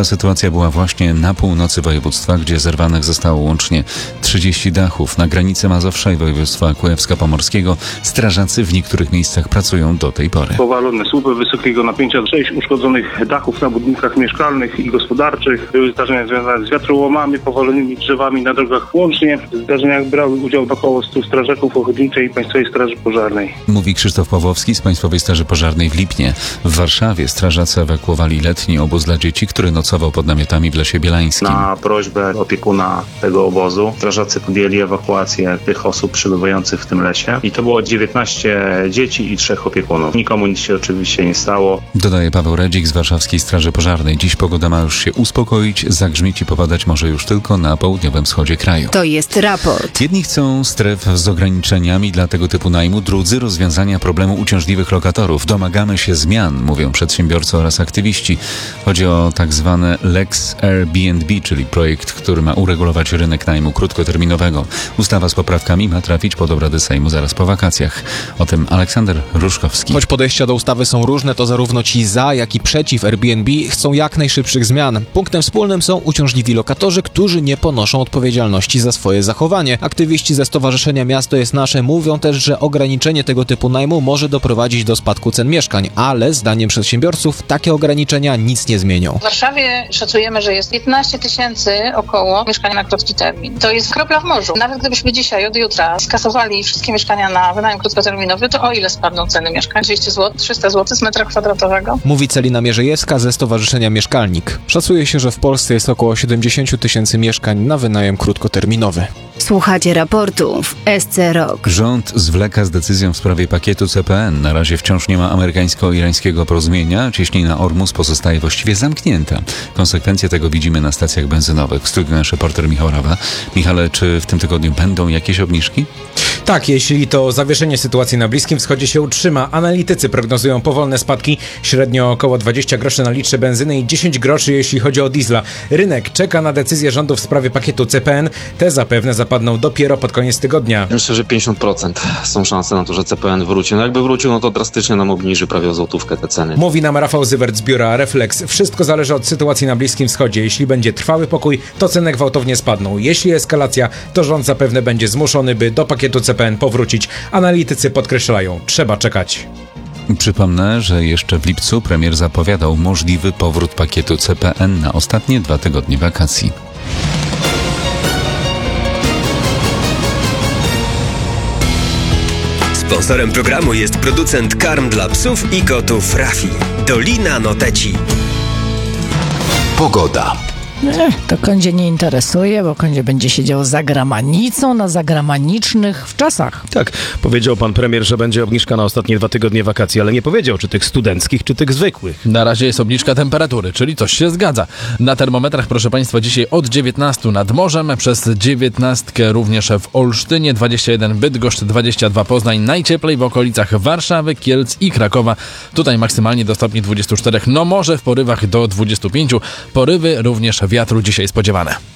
Taka sytuacja była właśnie na północy województwa, gdzie zerwanych zostało łącznie 30 dachów. Na granicy Mazowsza i województwa kujawsko-pomorskiego strażacy w niektórych miejscach pracują do tej pory. Powalone słupy wysokiego napięcia, 6 uszkodzonych dachów na budynkach mieszkalnych i gospodarczych. Były zdarzenia związane z wiatrołomami, powalonymi drzewami na drogach łącznie. W zdarzeniach brały udział około 100 strażaków ochotniczej i Państwowej Straży Pożarnej. Mówi Krzysztof Pawłowski z Państwowej Straży Pożarnej w Lipnie. W Warszawie strażacy ewakuowali letni obóz dla dzieci, który nocował pod namiotami w Lesie Bielańskim. Na prośbę opiekuna tego obozu strażacy podjęli ewakuację tych osób przebywających w tym lesie i to było 19 dzieci i 3 opiekunów. Nikomu nic się oczywiście nie stało. Dodaje Paweł Redzik z Warszawskiej Straży Pożarnej. Dziś pogoda ma już się uspokoić, zagrzmieć i popadać może już tylko na południowym wschodzie kraju. To jest raport. Jedni chcą stref z ograniczeniami dla tego typu najmu, drudzy rozwiązania problemu uciążliwych lokatorów. Domagamy się zmian, mówią przedsiębiorcy oraz aktywiści. Chodzi o tak zwane Lex Airbnb, czyli projekt, który ma uregulować rynek najmu krótkoterminowego. Ustawa z poprawkami ma trafić pod obrady Sejmu zaraz po wakacjach. O tym Aleksander Ruszkowski. Choć podejścia do ustawy są różne, to zarówno ci za, jak i przeciw Airbnb chcą jak najszybszych zmian. Punktem wspólnym są uciążliwi lokatorzy, którzy nie ponoszą odpowiedzialności za swoje zachowanie. Aktywiści ze Stowarzyszenia Miasto jest Nasze mówią też, że ograniczenie tego typu najmu może doprowadzić do spadku cen mieszkań, ale zdaniem przedsiębiorców takie ograniczenia nic nie zmienią. W Warszawie szacujemy, że jest 15 000 około mieszkań na krótki termin. To jest kropla w morzu. Nawet gdybyśmy dzisiaj od jutra skasowali wszystkie mieszkania na wynajem krótkoterminowy, to o ile spadną ceny mieszkań? 200 zł, 300 zł z metra kwadratowego? Mówi Celina Mierzejewska ze Stowarzyszenia Mieszkalnik. Szacuje się, że w Polsce jest około 70 000 mieszkań na wynajem krótkoterminowy. Słuchacie raportu w SC Rok. Rząd zwleka z decyzją w sprawie pakietu CPN. Na razie wciąż nie ma amerykańsko-irańskiego porozumienia. Cieśnina Ormus pozostaje właściwie zamknięta. Konsekwencje tego widzimy na stacjach benzynowych. W studiu nasz reporter Michał Rawa. Michale, czy w tym tygodniu będą jakieś obniżki? Tak, jeśli to zawieszenie sytuacji na Bliskim Wschodzie się utrzyma. Analitycy prognozują powolne spadki, średnio około 20 groszy na litrze benzyny i 10 groszy jeśli chodzi o diesla. Rynek czeka na decyzję rządu w sprawie pakietu CPN. Te zapewne zapadną dopiero pod koniec tygodnia. Myślę, że 50% są szanse na to, że CPN wróci. No jakby wrócił, no to drastycznie nam obniży prawie o złotówkę te ceny. Mówi nam Rafał Zywert z biura Reflex. Wszystko zależy od sytuacji na Bliskim Wschodzie. Jeśli będzie trwały pokój, to ceny gwałtownie spadną. Jeśli eskalacja, to rząd zapewne będzie zmuszony, by do pakietu CPN powrócić. Analitycy podkreślają, trzeba czekać. Przypomnę, że jeszcze w lipcu premier zapowiadał możliwy powrót pakietu CPN na ostatnie 2 tygodnie wakacji. Sponsorem programu jest producent karm dla psów i kotów Rafi. Dolina Noteci. Pogoda. To kądzie nie interesuje, bo kądzie będzie siedział za gramanicą, na zagranicznych wczasach. Tak, powiedział pan premier, że będzie obniżka na ostatnie 2 tygodnie wakacji, ale nie powiedział, czy tych studenckich, czy tych zwykłych. Na razie jest obniżka temperatury, czyli coś się zgadza. Na termometrach, proszę państwa, dzisiaj od 19 nad morzem, przez 19 również w Olsztynie, 21 Bydgoszcz, 22 Poznań, najcieplej w okolicach Warszawy, Kielc i Krakowa. Tutaj maksymalnie do stopni 24, no może w porywach do 25. Porywy również wiatru dzisiaj spodziewane.